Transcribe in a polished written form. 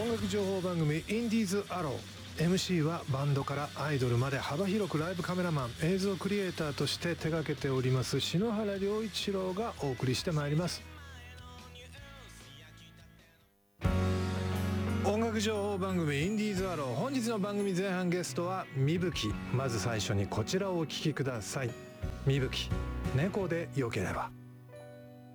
音楽情報番組インディーズアロー。 MC はバンドからアイドルまで幅広くライブカメラマン、映像クリエイターとして手掛けております篠原良一郎がお送りしてまいります。音楽情報番組インディーズアロー、本日の番組前半ゲストはみぶき。まず最初にこちらをお聴きください。みぶき、猫でよければ。